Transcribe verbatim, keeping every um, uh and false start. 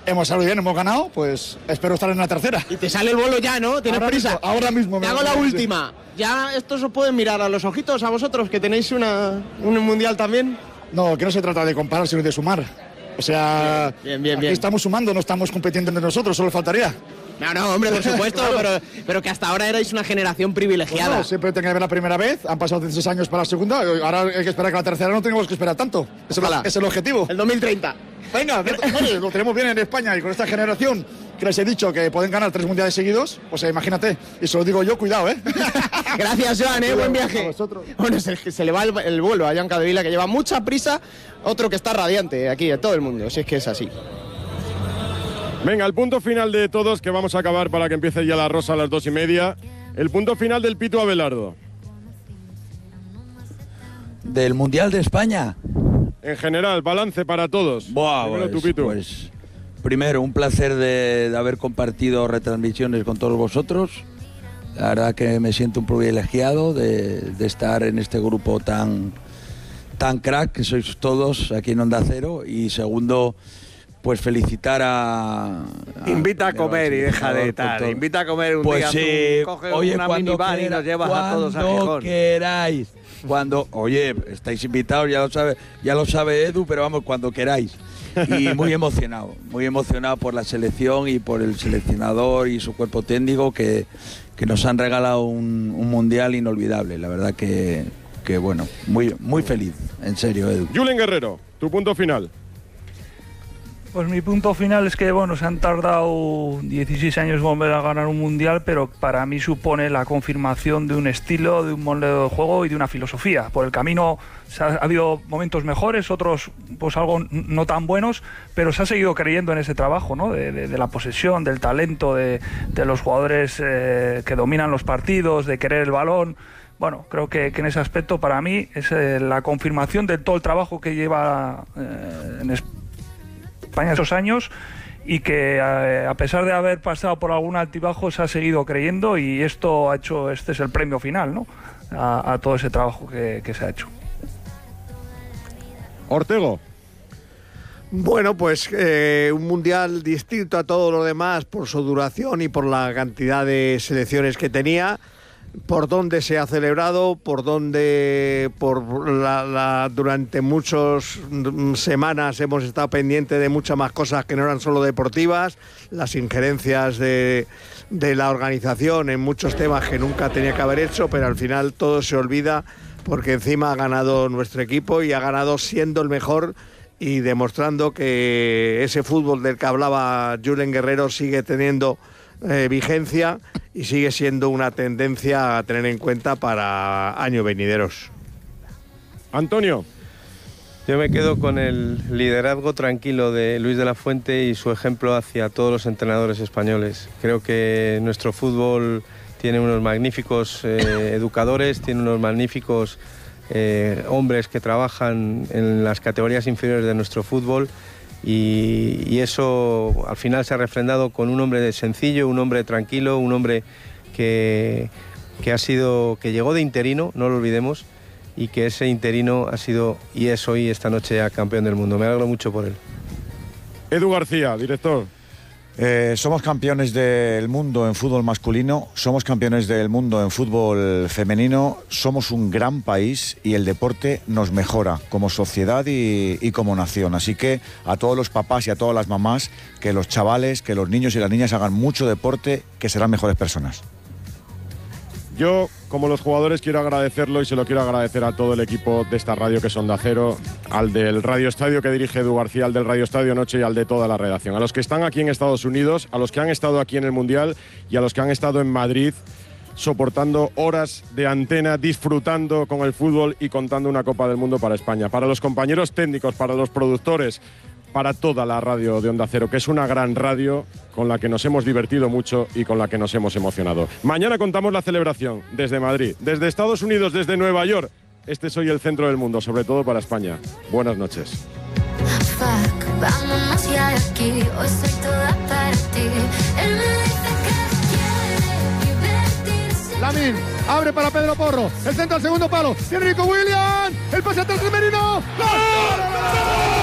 hemos salido bien, hemos ganado, pues espero estar en la tercera. Y te sale el bolo ya, ¿no? ¿Tienes ahora prisa? Mismo, ahora mismo. Te hago la última. ¿Ya estos os pueden mirar a los ojitos a vosotros, que tenéis una, un mundial también? No, que no se trata de comparar, sino de sumar. O sea, bien, bien, bien, aquí bien. estamos sumando, no estamos compitiendo entre nosotros, solo faltaría. No, no, hombre, por supuesto, claro. pero, pero que hasta ahora erais una generación privilegiada. Bueno, siempre tenía que ver la primera vez, han pasado dieciséis años para la segunda, ahora hay que esperar que la tercera no tenemos que esperar tanto. Ese es el objetivo. El dos mil treinta. Venga, vale, lo tenemos bien en España y con esta generación que les he dicho que pueden ganar tres mundiales seguidos, o sea, imagínate, y se lo digo yo, cuidado, ¿eh? Gracias, Joan, ¿eh? Buen viaje. Bueno, se, se le va el, el vuelo a Joan Capdevila, que lleva mucha prisa, otro que está radiante aquí de todo el mundo, si es que es así. Venga, el punto final de todos, que vamos a acabar para que empiece ya la rosa a las dos y media. El punto final del Pitu Abelardo. ¿Del Mundial de España? En general, balance para todos. Buah, Primero pues, tu, Pitu. pues, primero, un placer de, de haber compartido retransmisiones con todos vosotros. La verdad que me siento un privilegiado de, de estar en este grupo tan, tan crack que sois todos aquí en Onda Cero. Y segundo, pues felicitar a... a Invita a comer y deja de tal. Invita a comer un pues día. Sí, tú coges oye, una minivan y nos llevas a todos a Gijón. Gijón. Cuando queráis. Cuando, oye, estáis invitados, ya lo sabe, ya lo sabe Edu, pero vamos, cuando queráis. Y muy emocionado, muy emocionado por la selección y por el seleccionador y su cuerpo técnico que, que nos han regalado un, un mundial inolvidable. La verdad que, que bueno, muy, muy feliz, en serio, Edu. Julen Guerrero, tu punto final. Pues mi punto final es que, bueno, se han tardado dieciséis años en volver a ganar un mundial, pero para mí supone la confirmación de un estilo, de un modelo de juego y de una filosofía. Por el camino ha, ha habido momentos mejores, otros pues algo no tan buenos, pero se ha seguido creyendo en ese trabajo, ¿no? De, de, de la posesión, del talento, de, de los jugadores eh, que dominan los partidos, de querer el balón. Bueno, creo que, que en ese aspecto para mí es eh, la confirmación de todo el trabajo que lleva eh, en España España esos años y que a, a pesar de haber pasado por algún altibajo se ha seguido creyendo y esto ha hecho, este es el premio final, ¿no? A, a todo ese trabajo que, que se ha hecho. Ortego. Bueno, pues eh, un mundial distinto a todo lo demás por su duración y por la cantidad de selecciones que tenía. Por dónde se ha celebrado, por dónde por la, la, durante muchas semanas hemos estado pendientes de muchas más cosas que no eran solo deportivas, las injerencias de, de la organización en muchos temas que nunca tenía que haber hecho, pero al final todo se olvida porque encima ha ganado nuestro equipo y ha ganado siendo el mejor y demostrando que ese fútbol del que hablaba Julen Guerrero sigue teniendo Eh, vigencia y sigue siendo una tendencia a tener en cuenta para años venideros. Antonio. Yo me quedo con el liderazgo tranquilo de Luis de la Fuente y su ejemplo hacia todos los entrenadores españoles. Creo que nuestro fútbol tiene unos magníficos eh, educadores, tiene unos magníficos eh, hombres que trabajan en las categorías inferiores de nuestro fútbol. Y, y eso al final se ha refrendado con un hombre sencillo, un hombre tranquilo, un hombre que, que ha sido, que llegó de interino, no lo olvidemos, y que ese interino ha sido y es hoy, esta noche, ya campeón del mundo. Me alegro mucho por él. Edu García, director. Eh, somos campeones del mundo en fútbol masculino, somos campeones del mundo en fútbol femenino, somos un gran país y el deporte nos mejora como sociedad y, y como nación. Así que a todos los papás y a todas las mamás, que los chavales, que los niños y las niñas hagan mucho deporte, que serán mejores personas. Yo, como los jugadores, quiero agradecerlo y se lo quiero agradecer a todo el equipo de esta radio que es Onda Cero, al del Radio Estadio que dirige Edu García, al del Radio Estadio Noche y al de toda la redacción. A los que están aquí en Estados Unidos, a los que han estado aquí en el Mundial y a los que han estado en Madrid soportando horas de antena, disfrutando con el fútbol y contando una Copa del Mundo para España. Para los compañeros técnicos, para los productores, para toda la radio de Onda Cero, que es una gran radio con la que nos hemos divertido mucho y con la que nos hemos emocionado. Mañana contamos la celebración desde Madrid, desde Estados Unidos, desde Nueva York. Este es hoy el centro del mundo, sobre todo para España. Buenas noches. Lamine abre para Pedro Porro, el centro al segundo palo, Enrico Williams, el pase atrás de Merino. ¡Gol! ¡Gol!